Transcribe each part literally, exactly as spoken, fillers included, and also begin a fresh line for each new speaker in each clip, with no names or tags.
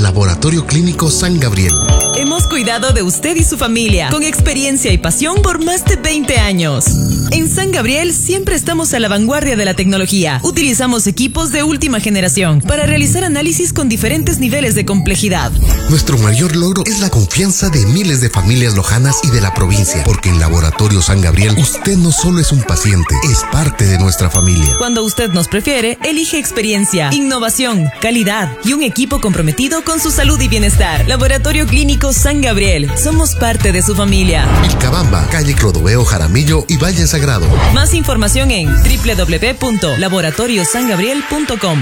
Laboratorio Clínico San Gabriel.
Hemos cuidado de usted y su familia con experiencia y pasión por más de veinte años. En San Gabriel siempre estamos a la vanguardia de la tecnología. Utilizamos equipos de última generación para realizar análisis con diferentes niveles de complejidad.
Nuestro mayor logro es la confianza de miles de familias lojanas y de la provincia, porque en Laboratorio San Gabriel usted no solo es un paciente, es parte de nuestra familia.
Cuando usted nos prefiere, elige experiencia, innovación, calidad y un equipo comprometido con su salud y bienestar. Laboratorio Clínico San Gabriel. Somos parte de su familia.
Vilcabamba, calle Clodoveo Jaramillo y Valle Sagrado.
Más información en doble u doble u doble u punto laboratorio san gabriel punto com.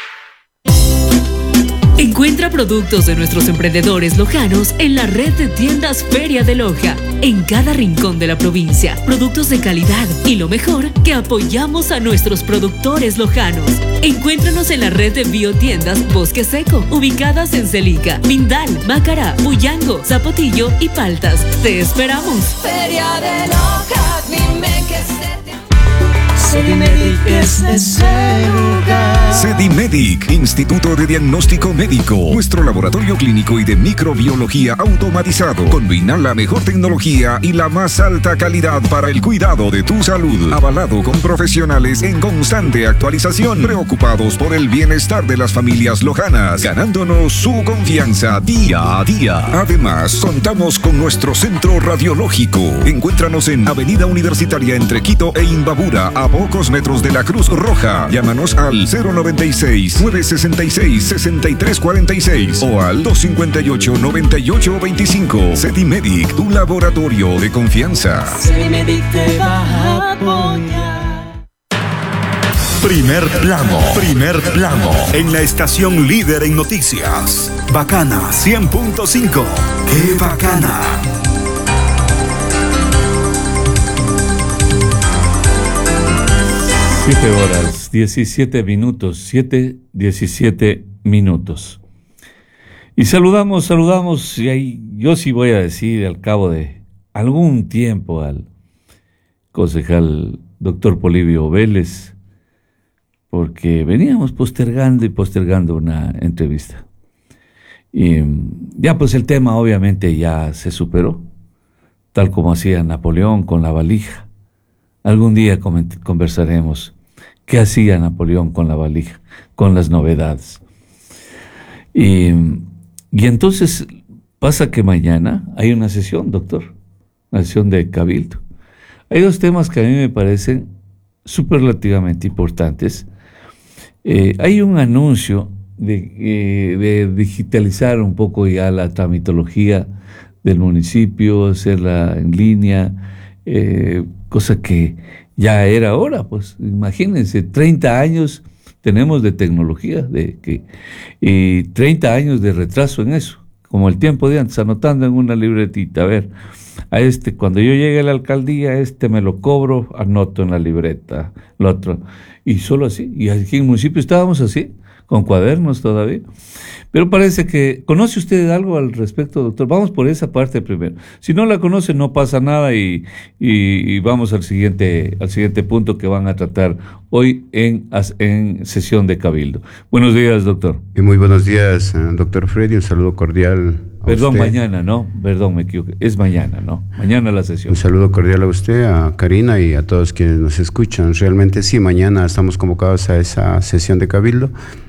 Encuentra productos de nuestros emprendedores lojanos en la red de tiendas Feria de Loja, en cada rincón de la provincia. Productos de calidad y lo mejor, que apoyamos a nuestros productores lojanos. Encuéntranos en la red de biotiendas Bosque Seco, ubicadas en Celica, Mindal, Macará, Buyango, Zapotillo y Paltas. ¡Te esperamos!
Feria de Loja, dime que se te... Sedimedic es ese lugar.
Sedimedic, Instituto de Diagnóstico Médico. Nuestro laboratorio clínico y de microbiología automatizado. Combina la mejor tecnología y la más alta calidad para el cuidado de tu salud. Avalado con profesionales en constante actualización. Preocupados por el bienestar de las familias lojanas. Ganándonos su confianza día a día. Además, contamos con nuestro centro radiológico. Encuéntranos en Avenida Universitaria entre Quito e Imbabura, a pocos metros de la Cruz Roja. Llámanos al cero noventa y seis, nueve sesenta y seis, sesenta y tres cuarenta y seis o al dos cincuenta y ocho, noventa y ocho veinticinco. Sedimedic, tu laboratorio de confianza.
Sedimedic te va a apoyar.
Primer plano, primer plano, en la estación líder en noticias. Bacana cien punto cinco. ¡Qué bacana!
Siete horas, diecisiete minutos, siete, diecisiete minutos. Y saludamos, saludamos, y ahí yo sí voy a decir al cabo de algún tiempo al concejal doctor Polibio Vélez, porque veníamos postergando y postergando una entrevista. Y ya pues el tema obviamente ya se superó, tal como hacía Napoleón con la valija. Algún día conversaremos qué hacía Napoleón con la valija, con las novedades. Y, y entonces pasa que mañana hay una sesión, doctor, una sesión de Cabildo. Hay dos temas que a mí me parecen superlativamente importantes. Eh, hay un anuncio de, eh, de digitalizar un poco ya la tramitología del municipio, hacerla en línea, eh, cosa que ya era hora, pues imagínense, treinta años tenemos de tecnología, de que, y treinta años de retraso en eso, como el tiempo de antes, anotando en una libretita, a ver, a este, cuando yo llegue a la alcaldía, este me lo cobro, anoto en la libreta, lo otro, y solo así, y aquí en el municipio estábamos así, con cuadernos todavía. Pero parece que... ¿Conoce usted algo al respecto, doctor? Vamos por esa parte primero. Si no la conoce, no pasa nada y, y, y vamos al siguiente, al siguiente punto que van a tratar hoy en, en sesión de Cabildo. Buenos días, doctor.
Y muy buenos días, doctor Freddy. Un saludo cordial a
Perdón,
usted.
mañana, ¿no? Perdón, me equivoqué. Es mañana, ¿no? Mañana la sesión.
Un saludo cordial a usted, a Karina y a todos quienes nos escuchan. Realmente sí, mañana estamos convocados a esa sesión de Cabildo,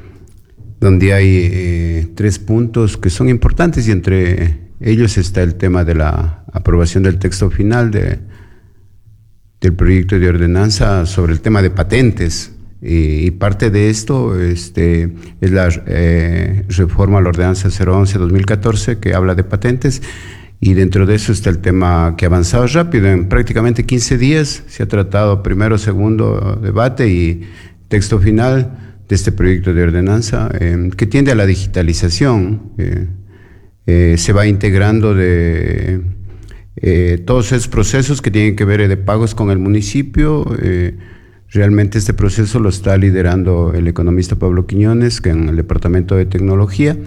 donde hay eh, tres puntos que son importantes y entre ellos está el tema de la aprobación del texto final de, del proyecto de ordenanza sobre el tema de patentes. Y, y parte de esto este, es la eh, reforma a la ordenanza cero once dos mil catorce que habla de patentes, y dentro de eso está el tema que ha avanzado rápido. En prácticamente quince días se ha tratado primero, segundo debate y texto final de este proyecto de ordenanza eh, que tiende a la digitalización. Eh, eh, se va integrando de eh, todos esos procesos que tienen que ver eh, de pagos con el municipio. Eh, realmente este proceso lo está liderando el economista Pablo Quiñones, que en el Departamento de Tecnología,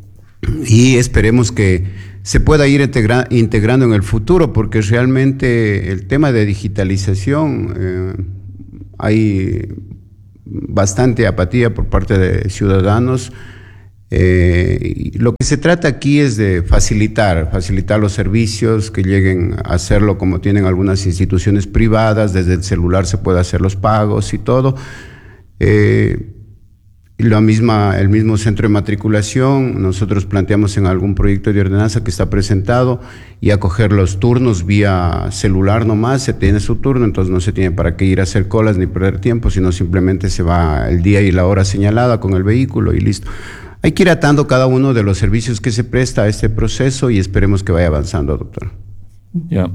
y esperemos que se pueda ir integra integrando en el futuro, porque realmente el tema de digitalización eh, hay bastante apatía por parte de ciudadanos Eh, lo que se trata aquí es de facilitar, facilitar los servicios, que lleguen a hacerlo como tienen algunas instituciones privadas, desde el celular se puede hacer los pagos y todo. Eh, y la misma, el mismo centro de matriculación, nosotros planteamos en algún proyecto de ordenanza que está presentado y acoger los turnos vía celular nomás, se tiene su turno, entonces no se tiene para qué ir a hacer colas ni perder tiempo, sino simplemente se va el día y la hora señalada con el vehículo y listo. Hay que ir atando cada uno de los servicios que se presta a este proceso y esperemos que vaya avanzando, doctor.
Ya.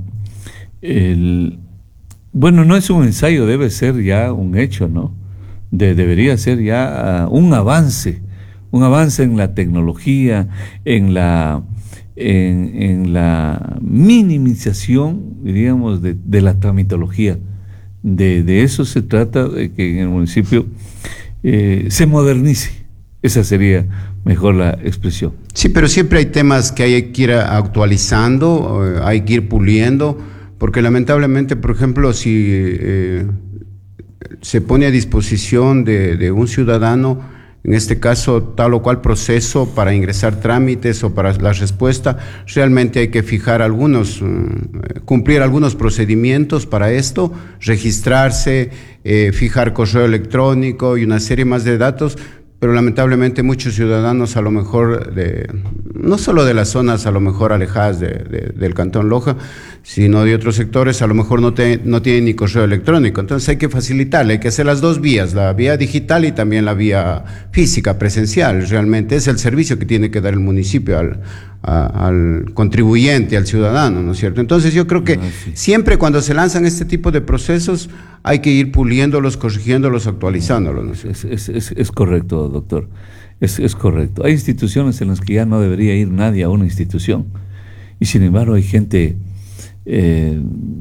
El, bueno, no es un ensayo, debe ser ya un hecho, ¿no? De, debería ser ya uh, un avance, un avance en la tecnología, en la, en, en la minimización, diríamos, de, de la tramitología. De, de eso se trata, de que en el municipio eh, se modernice. Esa sería mejor la expresión.
Sí, pero siempre hay temas que hay que ir actualizando, eh, hay que ir puliendo, porque lamentablemente, por ejemplo, si eh, se pone a disposición de, de un ciudadano, en este caso tal o cual proceso para ingresar trámites o para la respuesta, realmente hay que fijar algunos, eh, cumplir algunos procedimientos para esto, registrarse, eh, fijar correo electrónico y una serie más de datos. Pero lamentablemente muchos ciudadanos, a lo mejor, de, no solo de las zonas a lo mejor alejadas de, de, del Cantón Loja, sino de otros sectores, a lo mejor no, te, no tienen ni correo electrónico. Entonces hay que facilitarle, hay que hacer las dos vías, la vía digital y también la vía física, presencial. Realmente es el servicio que tiene que dar el municipio al, a, al contribuyente, al ciudadano, ¿no es cierto? Entonces yo creo que ah, sí. siempre cuando se lanzan este tipo de procesos hay que ir puliéndolos, corrigiéndolos, actualizándolos, ¿no?
Es, es, es, es correcto, doctor, es, es correcto. Hay instituciones en las que ya no debería ir nadie a una institución y sin embargo hay gente, eh,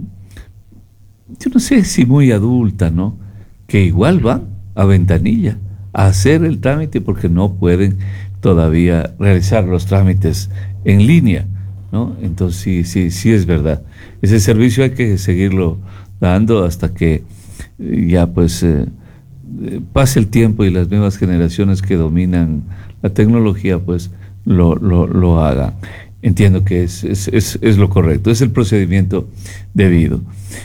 yo no sé si muy adulta, ¿no?, que igual van a ventanilla a hacer el trámite porque no pueden todavía realizar los trámites en línea, ¿no? Entonces sí, sí, sí es verdad. Ese servicio hay que seguirlo dando hasta que ya pues eh, pase el tiempo y las nuevas generaciones que dominan la tecnología pues lo, lo, lo hagan. Entiendo que es, es, es, es lo correcto, es el procedimiento debido,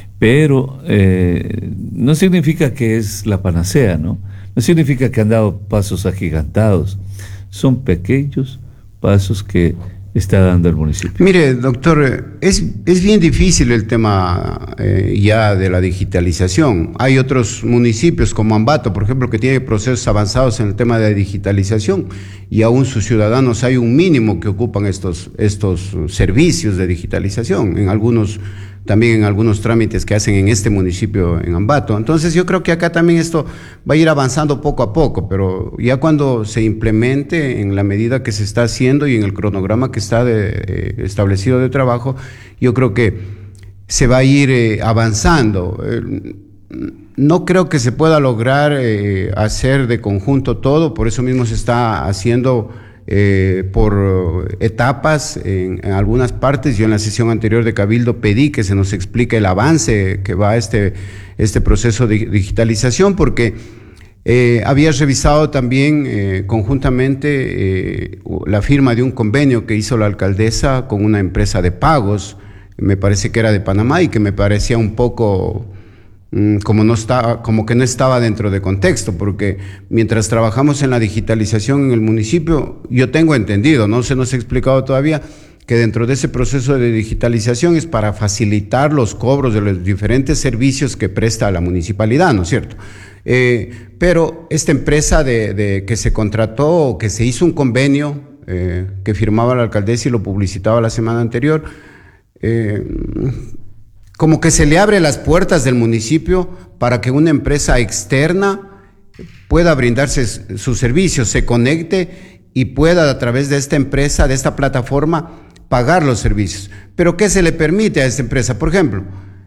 pero eh, no significa que es la panacea, ¿no? No significa que han dado pasos agigantados, son pequeños pasos que está dando el municipio.
Mire, doctor, es, es bien difícil el tema eh, ya de la digitalización. Hay otros municipios como Ambato, por ejemplo, que tiene procesos avanzados en el tema de digitalización y aún sus ciudadanos hay un mínimo que ocupan estos, estos servicios de digitalización, en algunos también en algunos trámites que hacen en este municipio, en Ambato. Entonces yo creo que acá también esto va a ir avanzando poco a poco, pero ya cuando se implemente en la medida que se está haciendo y en el cronograma que está de, eh, establecido de trabajo, yo creo que se va a ir eh, avanzando. Eh, no creo que se pueda lograr eh, hacer de conjunto todo, por eso mismo se está haciendo Eh, por etapas en, en algunas partes. Yo en la sesión anterior de Cabildo pedí que se nos explique el avance que va este, este proceso de digitalización, porque eh, había revisado también eh, conjuntamente eh, la firma de un convenio que hizo la alcaldesa con una empresa de pagos, me parece que era de Panamá, y que me parecía un poco como no está, como que no estaba dentro de contexto, porque mientras trabajamos en la digitalización en el municipio, yo tengo entendido, no se nos ha explicado todavía, que dentro de ese proceso de digitalización es para facilitar los cobros de los diferentes servicios que presta la municipalidad, ¿no es cierto? Eh, pero esta empresa de, de que se contrató, que se hizo un convenio eh, que firmaba la alcaldesa y lo publicitaba la semana anterior, eh, como que se le abre las puertas del municipio para que una empresa externa pueda brindarse sus servicios, se conecte y pueda a través de esta empresa, de esta plataforma, pagar los servicios. ¿Pero qué se le permite a esta empresa? Por ejemplo,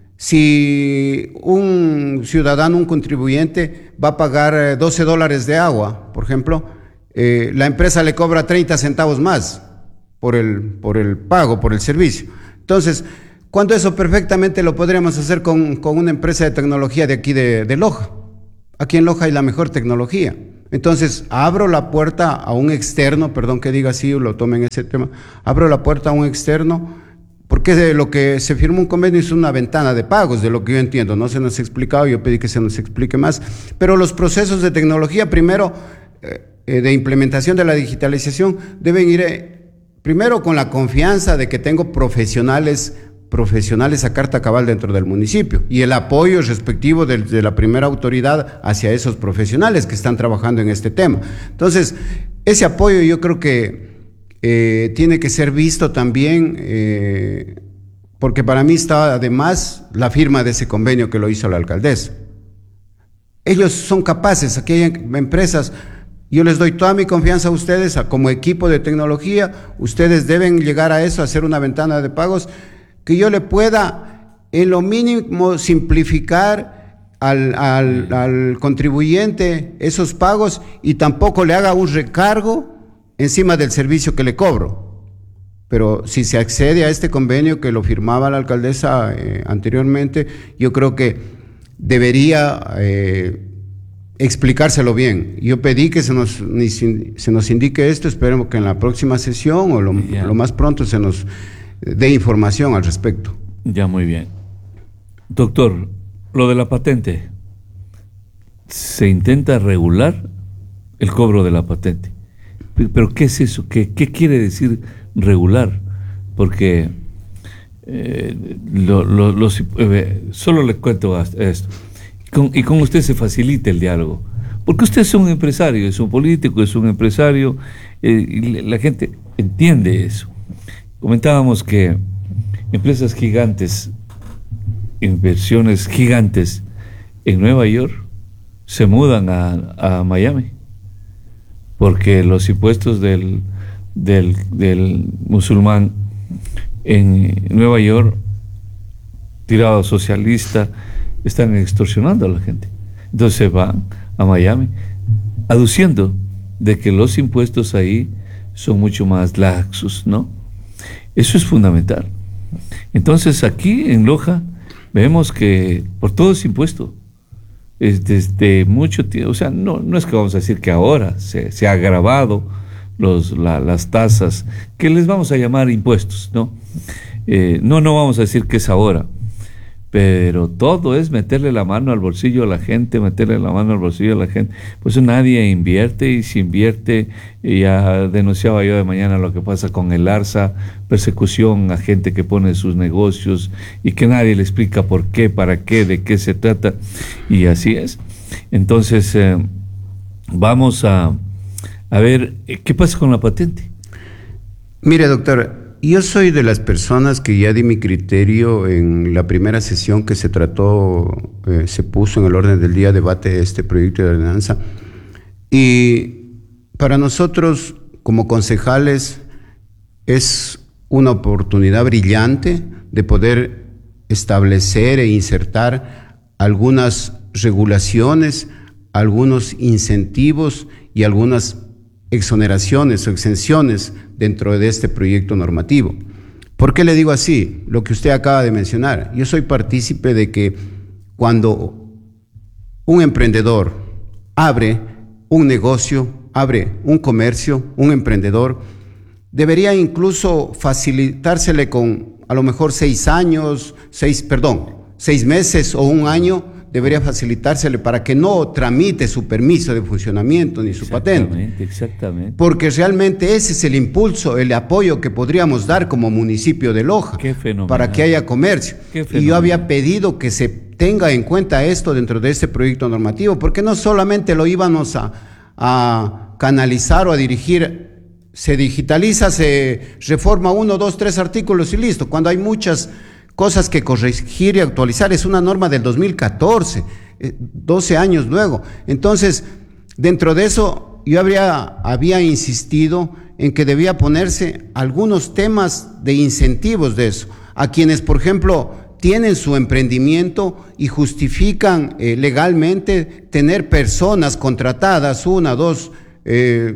si un ciudadano, un contribuyente va a pagar doce dólares de agua, por ejemplo, eh, la empresa le cobra treinta centavos más por el, por el pago, por el servicio. Entonces, cuando eso perfectamente lo podríamos hacer con, con una empresa de tecnología de aquí de, de Loja. Aquí en Loja hay la mejor tecnología. Entonces, abro la puerta a un externo, perdón que diga así, lo tomen ese tema, abro la puerta a un externo, porque de lo que se firmó un convenio es una ventana de pagos, de lo que yo entiendo, no se nos ha explicado, yo pedí que se nos explique más, pero los procesos de tecnología, primero, eh, de implementación de la digitalización, deben ir, eh, primero con la confianza de que tengo profesionales profesionales a carta cabal dentro del municipio y el apoyo respectivo de, de la primera autoridad hacia esos profesionales que están trabajando en este tema. Entonces, ese apoyo yo creo que eh, tiene que ser visto también, eh, porque para mí está además la firma de ese convenio que lo hizo la alcaldesa. Ellos son capaces, aquí hay empresas, yo les doy toda mi confianza a ustedes, a, como equipo de tecnología, ustedes deben llegar a eso, a hacer una ventana de pagos que yo le pueda en lo mínimo simplificar al, al, al contribuyente esos pagos y tampoco le haga un recargo encima del servicio que le cobro. Pero si se accede a este convenio que lo firmaba la alcaldesa eh, anteriormente, yo creo que debería eh, explicárselo bien. Yo pedí que se nos, ni, se nos indique esto, esperemos que en la próxima sesión o lo, lo más pronto se nos de información al respecto.
Ya, muy bien. Doctor, lo de la patente, ¿se intenta regular el cobro de la patente? ¿Pero qué es eso? ¿Qué, qué quiere decir regular? Porque eh, lo, lo, los, eh, solo le cuento esto, con, y con usted se facilita el diálogo, porque usted es un empresario, es un político, es un empresario, eh, y la gente entiende eso. Comentábamos que empresas gigantes, inversiones gigantes en Nueva York se mudan a, a Miami porque los impuestos del, del, del musulmán en Nueva York, tirado socialista, están extorsionando a la gente. Entonces van a Miami aduciendo de que los impuestos ahí son mucho más laxos, ¿no? Eso es fundamental. Entonces aquí en Loja vemos que por todo es impuesto. Es desde mucho tiempo, o sea, no, no es que vamos a decir que ahora se, se ha agravado los, la, las tasas, que les vamos a llamar impuestos, ¿no? Eh, no, no vamos a decir que es ahora, pero todo es meterle la mano al bolsillo a la gente, meterle la mano al bolsillo a la gente. Pues nadie invierte, y si invierte, ya denunciaba yo de mañana lo que pasa con el ARSA, persecución a gente que pone sus negocios y que nadie le explica por qué, para qué, de qué se trata, y así es. Entonces, eh, vamos a, a ver, ¿qué pasa con la patente?
Mire, doctor, yo soy de las personas que ya di mi criterio en la primera sesión que se trató, eh, se puso en el orden del día debate de este proyecto de ordenanza. Y para nosotros, como concejales, es una oportunidad brillante de poder establecer e insertar algunas regulaciones, algunos incentivos y algunas exoneraciones o exenciones dentro de este proyecto normativo. ¿Por qué le digo así? Lo que usted acaba de mencionar. Yo soy partícipe de que cuando un emprendedor abre un negocio, abre un comercio, un emprendedor, debería incluso facilitársele con a lo mejor seis años, seis, perdón, seis meses o un año, debería facilitársele para que no tramite su permiso de funcionamiento ni su patente.
Exactamente, exactamente.
Porque realmente ese es el impulso, el apoyo que podríamos dar como municipio de Loja.
Qué fenomenal. Para
que haya comercio.
Qué
y yo había pedido que se tenga en cuenta esto dentro de este proyecto normativo, porque no solamente lo íbamos a, a canalizar o a dirigir, se digitaliza, se reforma uno, dos, tres artículos y listo, cuando hay muchas cosas que corregir y actualizar. Es una norma del dos mil catorce, doce años luego. Entonces, dentro de eso, yo habría, había insistido en que debía ponerse algunos temas de incentivos de eso, a quienes, por ejemplo, tienen su emprendimiento y justifican eh, legalmente tener personas contratadas, una, dos, eh,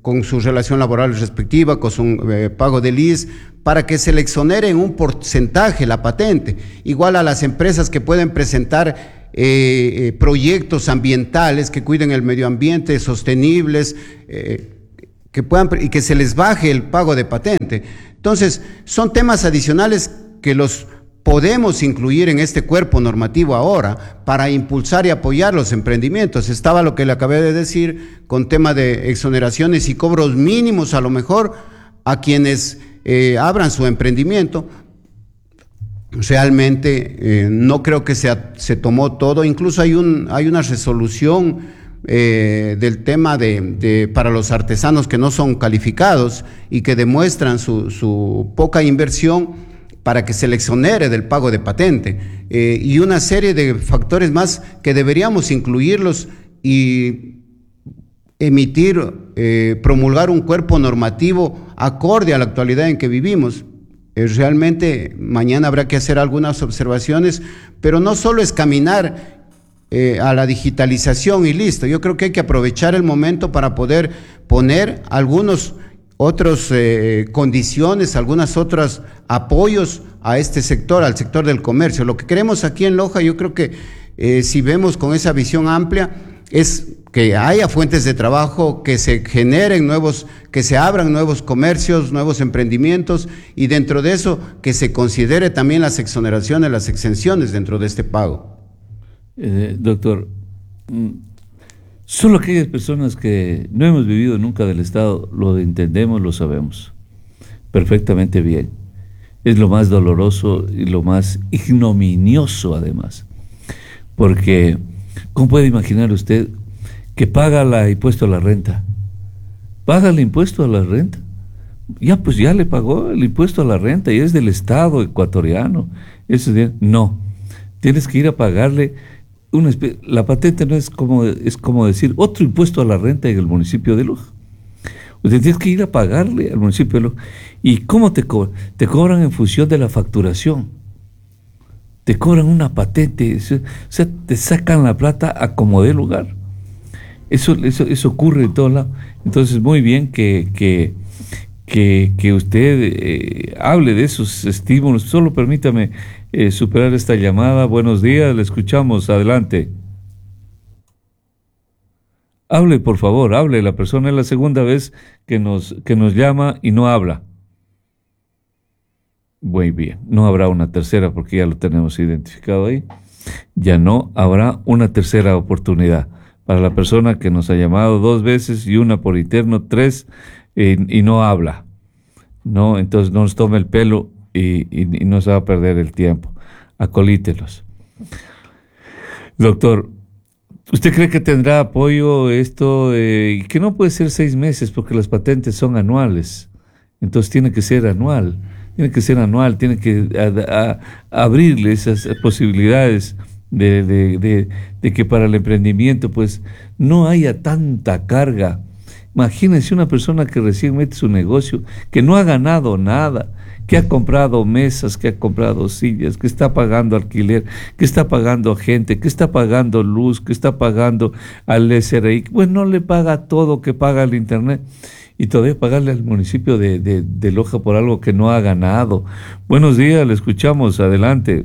con su relación laboral respectiva, con su eh, pago del I E S, para que se le exonere en un porcentaje la patente, igual a las empresas que pueden presentar eh, eh, proyectos ambientales que cuiden el medio ambiente, sostenibles, eh, que puedan, y que se les baje el pago de patente. Entonces, son temas adicionales que los podemos incluir en este cuerpo normativo ahora para impulsar y apoyar los emprendimientos. Estaba lo que le acabé de decir con tema de exoneraciones y cobros mínimos a lo mejor a quienes eh, abran su emprendimiento. Realmente eh, no creo que se, se tomó todo, incluso hay, un, hay una resolución eh, del tema de, de para los artesanos que no son calificados y que demuestran su, su poca inversión, para que se le exonere del pago de patente, eh, y una serie de factores más que deberíamos incluirlos y emitir, eh, promulgar un cuerpo normativo acorde a la actualidad en que vivimos. Eh, realmente mañana habrá que hacer algunas observaciones, pero no solo es caminar eh, a la digitalización y listo. Yo creo que hay que aprovechar el momento para poder poner algunos otras eh, condiciones, algunas otras apoyos a este sector, al sector del comercio. Lo que queremos aquí en Loja, yo creo que eh, si vemos con esa visión amplia, es que haya fuentes de trabajo, que se generen nuevos, que se abran nuevos comercios, nuevos emprendimientos, y dentro de eso que se considere también las exoneraciones, las exenciones dentro de este pago.
Eh, doctor, solo aquellas personas que no hemos vivido nunca del Estado lo entendemos, lo sabemos perfectamente bien. Es lo más doloroso y lo más ignominioso además, porque ¿cómo puede imaginar usted que paga el impuesto a la renta? ¿Paga el impuesto a la renta? Ya, pues ya le pagó el impuesto a la renta y es del Estado ecuatoriano. Eso es, no, tienes que ir a pagarle una especie, la patente no es como, es como decir otro impuesto a la renta en el municipio de Loja. Usted tiene que ir a pagarle al municipio de Loja. ¿Y cómo te cobran? Te cobran en función de la facturación. Te cobran una patente, o sea, te sacan la plata a como dé lugar. Eso, eso, eso ocurre en todos lados. Entonces, muy bien que, que, que, que usted eh, hable de esos estímulos. Solo permítame eh, superar esta llamada. Buenos días, le escuchamos, adelante. Hable, por favor, hable. La persona es la segunda vez que nos, que nos llama y no habla. Muy bien, no habrá una tercera porque ya lo tenemos identificado ahí. Ya no habrá una tercera oportunidad para la persona que nos ha llamado dos veces y una por interno, tres, eh, y no habla. No, entonces no nos tome el pelo y, y, y no se va a perder el tiempo. Acolítelos. Doctor, ¿usted cree que tendrá apoyo esto? Eh, que no puede ser seis meses porque las patentes son anuales. Entonces tiene que ser anual. Tiene que ser anual, tiene que a, a, abrirle esas posibilidades de, de, de, de que para el emprendimiento pues no haya tanta carga. Imagínense una persona que recién mete su negocio, que no ha ganado nada, que ha comprado mesas, que ha comprado sillas, que está pagando alquiler, que está pagando gente, que está pagando luz, que está pagando al S R I, pues no le paga todo que paga el internet. Y todavía pagarle al municipio de, de, de Loja por algo que no ha ganado. Buenos días, le escuchamos, adelante.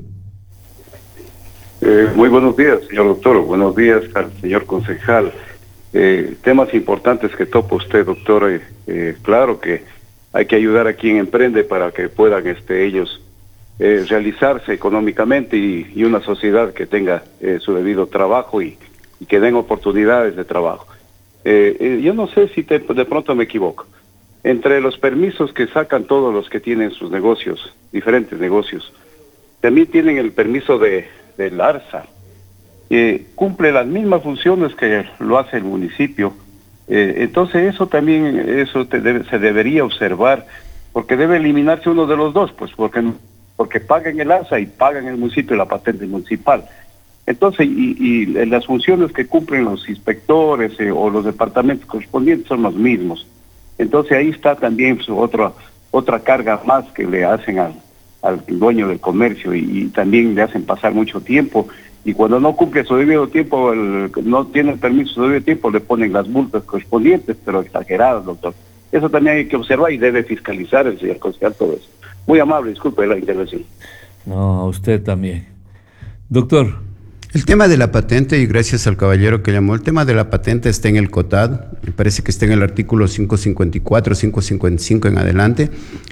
Eh, muy buenos días, señor doctor. Buenos días al señor concejal. Eh, temas importantes que topa usted, doctor. Eh, eh, claro que hay que ayudar a quien emprende para que puedan este, ellos eh, realizarse económicamente y, y una sociedad que tenga eh, su debido trabajo y, y que den oportunidades de trabajo. Eh, eh, yo no sé si te, de pronto me equivoco. Entre los permisos que sacan todos los que tienen sus negocios, diferentes negocios, también tienen el permiso de del ARSA. Eh, cumple las mismas funciones que lo hace el municipio. Eh, entonces eso también eso te debe, se debería observar, porque debe eliminarse uno de los dos, pues porque, porque pagan el ARSA y pagan el municipio la patente municipal. Entonces, y, y las funciones que cumplen los inspectores eh, o los departamentos correspondientes son los mismos. Entonces ahí está también su otra otra carga más que le hacen al, al dueño del comercio y, y también le hacen pasar mucho tiempo y cuando no cumple su debido tiempo, el, no tiene el permiso su debido tiempo, le ponen las multas correspondientes, pero exageradas, doctor. Eso también hay que observar y debe fiscalizar el señor concejal todo eso. Muy amable, disculpe la intervención.
No, a usted también. Doctor.
El tema de la patente, y gracias al caballero que llamó, el tema de la patente está en el COTAD, me parece que está en el artículo quinientos cincuenta y cuatro, quinientos cincuenta y cinco en adelante.